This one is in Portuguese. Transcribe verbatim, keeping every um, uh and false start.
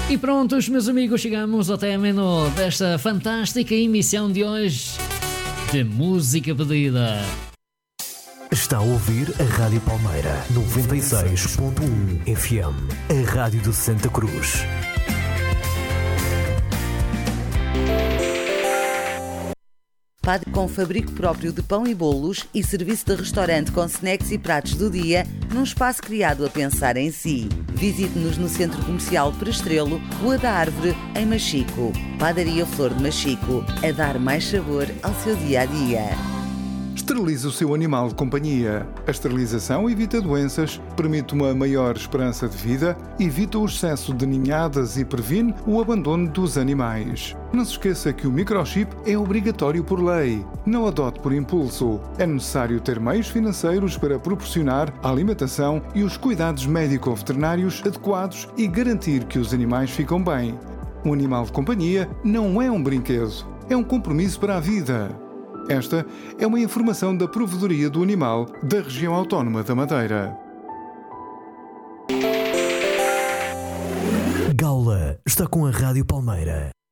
E prontos, meus amigos, chegamos ao término desta fantástica emissão de hoje de Música Pedida. Está a ouvir a Rádio Palmeira noventa e seis ponto um F M, a Rádio de Santa Cruz. Padre com fabrico próprio de pão e bolos e serviço de restaurante com snacks e pratos do dia num espaço criado a pensar em si. Visite-nos no Centro Comercial Prestrelo, Rua da Árvore, em Machico. Padaria Flor de Machico, a dar mais sabor ao seu dia-a-dia. Esterilize o seu animal de companhia. A esterilização evita doenças, permite uma maior esperança de vida, evita o excesso de ninhadas e previne o abandono dos animais. Não se esqueça que o microchip é obrigatório por lei. Não adote por impulso. É necessário ter meios financeiros para proporcionar a alimentação e os cuidados médico-veterinários adequados e garantir que os animais ficam bem. Um animal de companhia não é um brinquedo, é um compromisso para a vida. Esta é uma informação da Provedoria do Animal da Região Autónoma da Madeira. Gaula está com a Rádio Palmeira.